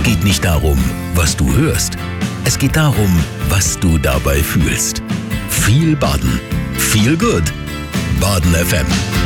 geht nicht darum, was du hörst. Es geht darum, was du dabei fühlst. Viel Baden. Feel good. Baden FM.